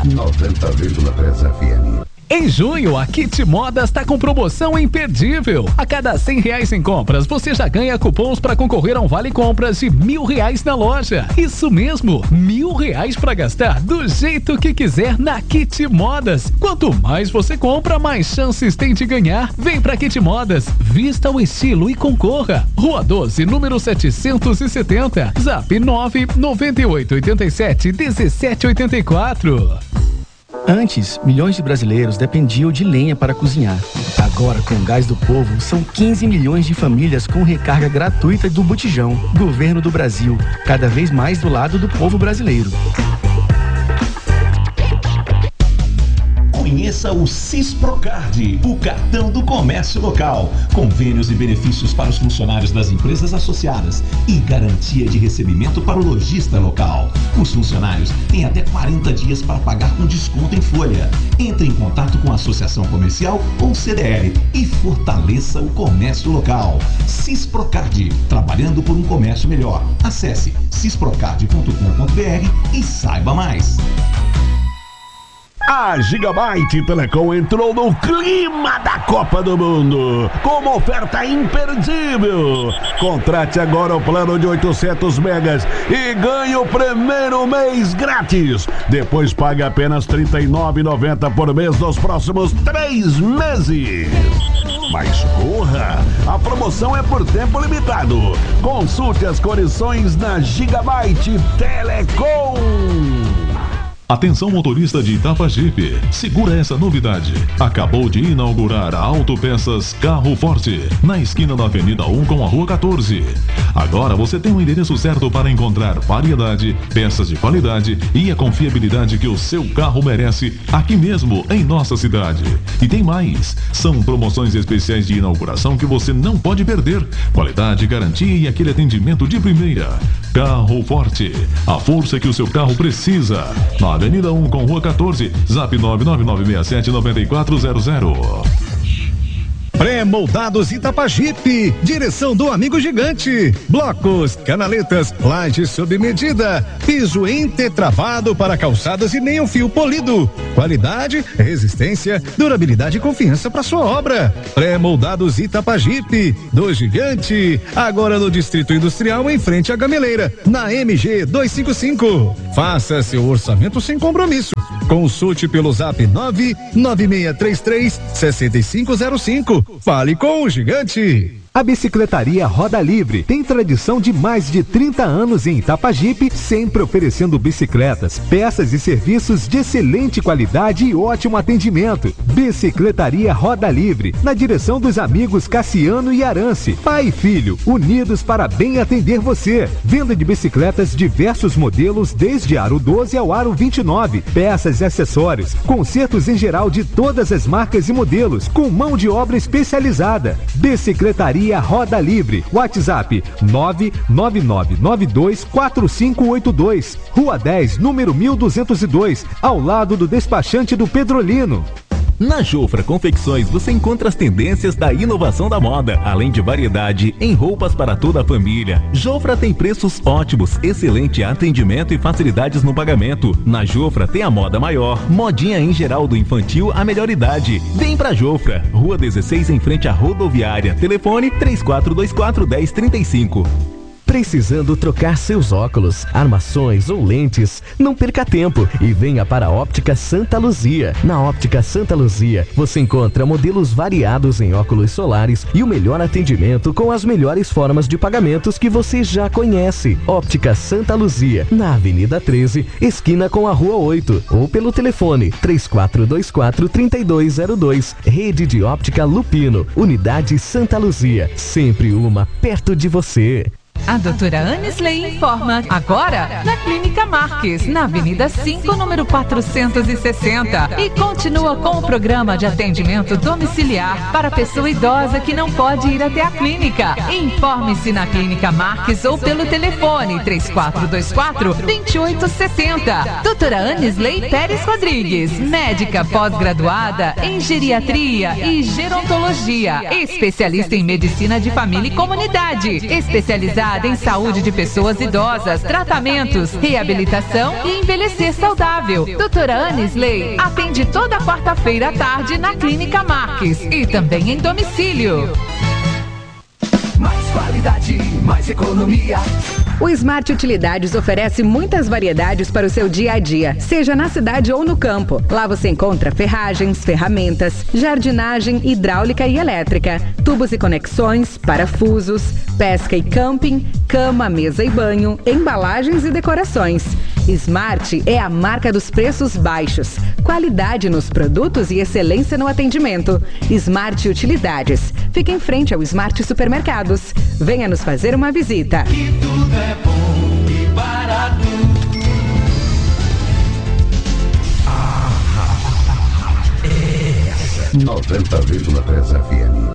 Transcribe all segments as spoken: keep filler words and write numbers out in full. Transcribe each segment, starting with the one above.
noventa vírgula três F M. Em junho, a Kit Modas está com promoção imperdível. A cada cem reais em compras, você já ganha cupons para concorrer a um vale compras de mil reais na loja. Isso mesmo, mil reais para gastar do jeito que quiser na Kit Modas. Quanto mais você compra, mais chances tem de ganhar. Vem pra Kit Modas, vista o estilo e concorra. Rua doze, número setecentos e setenta. Zap nove nove oito oito sete um sete oito quatro. Antes, milhões de brasileiros dependiam de lenha para cozinhar. Agora, com o Gás do Povo, são quinze milhões de famílias com recarga gratuita do botijão. Governo do Brasil, cada vez mais do lado do povo brasileiro. Conheça o Cisprocard, o cartão do comércio local. Convênios e benefícios para os funcionários das empresas associadas e garantia de recebimento para o lojista local. Os funcionários têm até quarenta dias para pagar com desconto em folha. Entre em contato com a associação comercial ou C D L e fortaleça o comércio local. Cisprocard, trabalhando por um comércio melhor. Acesse cisprocard ponto com ponto b r e saiba mais. A Gigabyte Telecom entrou no clima da Copa do Mundo com uma oferta imperdível. Contrate agora o plano de oitocentos megas e ganhe o primeiro mês grátis. Depois pague apenas trinta e nove reais e noventa centavos por mês nos próximos três meses. Mas corra, a promoção é por tempo limitado. Consulte as condições na Gigabyte Telecom. Atenção, motorista de Itapajipe, segura essa novidade. Acabou de inaugurar a Autopeças Carro Forte, na esquina da Avenida um com a Rua quatorze. Agora você tem o endereço certo para encontrar variedade, peças de qualidade e a confiabilidade que o seu carro merece aqui mesmo em nossa cidade. E tem mais, são promoções especiais de inauguração que você não pode perder. Qualidade, garantia e aquele atendimento de primeira. Carro Forte, a força que o seu carro precisa. Na Avenida um com Rua quatorze, Zap nove nove nove seis sete nove quatro zero zero. Pré-moldados Itapajipe, direção do amigo gigante. Blocos, canaletas, laje sob medida, piso entretravado para calçadas e meio fio polido. Qualidade, resistência, durabilidade e confiança para sua obra. Pré-moldados Itapajipe, do gigante, agora no Distrito Industrial em frente à Gameleira, na M G duzentos e cinquenta e cinco. Faça seu orçamento sem compromisso. Consulte pelo Zap nove nove seis três três seis cinco zero cinco. Fale com o gigante. A Bicicletaria Roda Livre tem tradição de mais de trinta anos em Itapajipe, sempre oferecendo bicicletas, peças e serviços de excelente qualidade e ótimo atendimento. Bicicletaria Roda Livre, na direção dos amigos Cassiano e Arance. Pai e filho, unidos para bem atender você. Venda de bicicletas diversos modelos, desde aro doze ao aro vinte e nove. Peças e acessórios, consertos em geral de todas as marcas e modelos, com mão de obra especializada. Bicicletaria Roda Livre, WhatsApp nove nove nove nove dois quatro cinco oito dois, Rua dez, número mil duzentos e dois, ao lado do despachante do Pedrolino. Na Jofra Confecções você encontra as tendências da inovação da moda, além de variedade em roupas para toda a família. Jofra tem preços ótimos, excelente atendimento e facilidades no pagamento. Na Jofra tem a moda maior, modinha em geral do infantil à melhor idade. Vem pra Jofra, Rua dezesseis em frente à rodoviária. Telefone três quatro dois quatro um zero três cinco. Precisando trocar seus óculos, armações ou lentes? Não perca tempo e venha para a Óptica Santa Luzia. Na Óptica Santa Luzia, você encontra modelos variados em óculos solares e o melhor atendimento com as melhores formas de pagamentos que você já conhece. Óptica Santa Luzia, na Avenida treze, esquina com a Rua oito, ou pelo telefone três quatro dois quatro três dois zero dois. Rede de Óptica Lupino, Unidade Santa Luzia, sempre uma perto de você. A doutora Anisley informa agora na Clínica Marques, na Avenida cinco, número quatrocentos e sessenta. E continua com o programa de atendimento domiciliar para pessoa idosa que não pode ir até a clínica. Informe-se na Clínica Marques ou pelo telefone três quatro dois quatro dois oito seis zero. Doutora Anisley Pérez Rodrigues, médica pós-graduada em geriatria e gerontologia, especialista em medicina de família e comunidade, especializada especializada em saúde de pessoas idosas, tratamentos, reabilitação e envelhecer saudável. Doutora Anisley atende toda quarta-feira à tarde na Clínica Marques e também em domicílio. Mais qualidade, mais economia. O Smart Utilidades oferece muitas variedades para o seu dia a dia, seja na cidade ou no campo. Lá você encontra ferragens, ferramentas, jardinagem, hidráulica e elétrica, tubos e conexões, parafusos, pesca e camping, cama, mesa e banho, embalagens e decorações. Smart é a marca dos preços baixos, qualidade nos produtos e excelência no atendimento. Smart Utilidades. Fica em frente ao Smart Supermercados. Venha nos fazer uma visita. Que tudo é bom e barato. noventa vírgula três F M.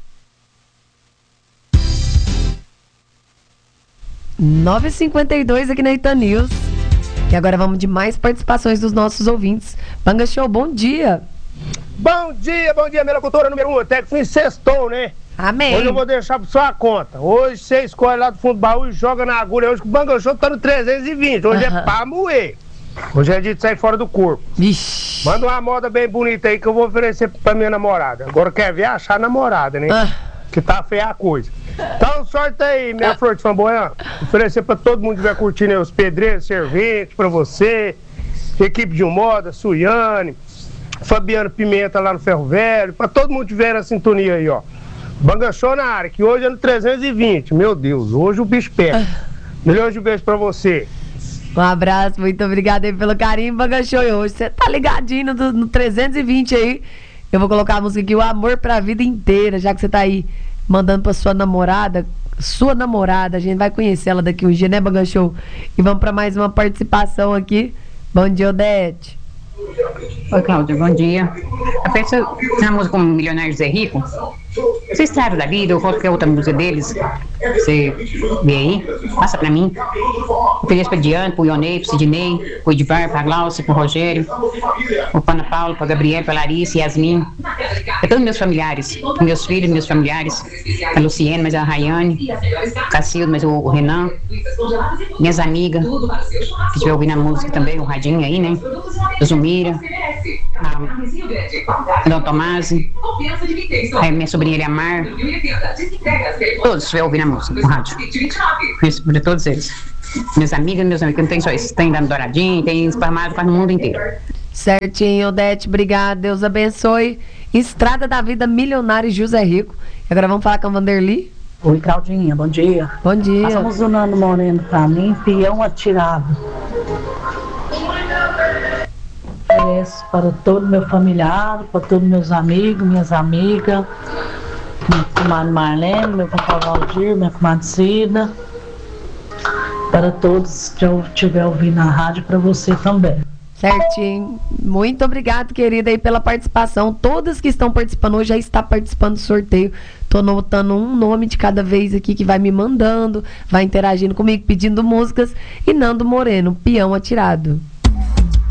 nove e cinquenta e dois aqui na Itan News. E agora vamos de mais participações dos nossos ouvintes. Banga Show, bom dia. Bom dia, bom dia, minha locutora número um. Até que fim sextou, né? Amém. Hoje eu vou deixar por sua conta. Hoje você escolhe lá do fundo do baú e joga na agulha. Hoje que o Banga Show tá no trezentos e vinte. Hoje uh-huh. é pra moer. Hoje é dia de sair fora do corpo. Ixi. Manda uma moda bem bonita aí que eu vou oferecer pra minha namorada. Agora quer ver achar namorada, né? Uh. Que tá feia a coisa. Então sorte aí, minha uh. flor de flamboyant. Oferecer pra todo mundo que estiver curtindo aí, os pedreiros, serventes, pra você. Equipe de um moda, Suiane, Fabiano Pimenta lá no Ferro Velho. Pra todo mundo que tiver na sintonia aí, ó. Banga Show na área, que hoje é no trezentos e vinte. Meu Deus, hoje o bicho pega. Uh. Milhões de beijos pra você. Um abraço, muito obrigado aí pelo carinho, Banga Show. E hoje você tá ligadinho no, no trezentos e vinte aí. Eu vou colocar a música aqui, O Amor pra Vida Inteira, já que você tá aí mandando pra sua namorada. Sua namorada, a gente vai conhecer ela daqui um dia, né, Banga Show? E vamos pra mais uma participação aqui. Bom dia, Odete. Oi, Cláudia, bom dia. A pessoa tem uma música como Milionário Zé Rico. Você estrada da vida, ou qualquer outra música deles, você vê aí, passa pra mim. Eu pedi pra Diane, pro Ionei, pro Sidney, pro Edivar, pra Glaucia, pro Rogério, pro Ana Paula, pra Gabriel, pra Larissa, Yasmin, pra todos meus familiares, meus filhos, meus familiares, a Luciene, mas a Rayane, o Cacildo, mas o, o Renan, minhas amigas, que estiver ouvindo a música também, o Radinho aí, né? A Zumira, a Dona Tomasi, a minha sobrinha Eliamar, todos estiver ouvindo a música no rádio. Isso para todos eles. Minhas amigas, meus amigos, não tem só isso. Tem dando douradinho, tem esparmado quase no mundo inteiro. Certinho, Odete, obrigada, Deus abençoe. Estrada da Vida, Milionário José Rico. E agora vamos falar com a Vanderly. Oi, Claudinha, bom dia. Bom dia. Passamos o Nando Moreno pra mim, peão atirado. Ofereço para todo meu familiar, para todos meus amigos, minhas amigas, minha comadre Marlene, meu compadre Valdir, minha comadre Cida, para todos que eu estiver ouvindo na rádio, para você também. Certinho. Muito obrigado, querida, aí pela participação. Todas que estão participando hoje já está participando do sorteio. Tô anotando um nome de cada vez aqui que vai me mandando, vai interagindo comigo, pedindo músicas. E Nando Moreno, peão atirado.